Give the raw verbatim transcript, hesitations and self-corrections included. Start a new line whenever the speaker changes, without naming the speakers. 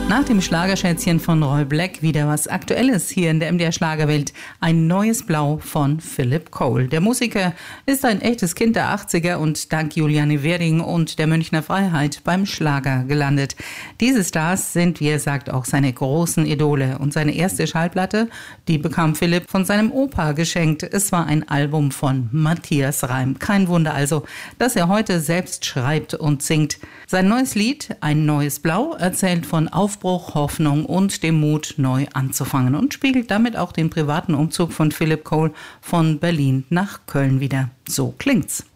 Nach dem Schlagerschätzchen von Roy Black wieder was Aktuelles hier in der M D R Schlagerwelt. Ein neues Blau von Philip Cole. Der Musiker ist ein echtes Kind der achtziger und dank Juliane Werding und der Münchner Freiheit beim Schlager gelandet. Diese Stars sind, wie er sagt, auch seine großen Idole. Und seine erste Schallplatte, die bekam Philipp von seinem Opa geschenkt. Es war ein Album von Matthias Reim. Kein Wunder also, dass er heute selbst schreibt und singt. Sein neues Lied, Ein neues Blau, erzählt von Aufbruch, Hoffnung und dem Mut, neu anzufangen und spiegelt damit auch den privaten Umzug von Philip Cole von Berlin nach Köln wider. So klingt's.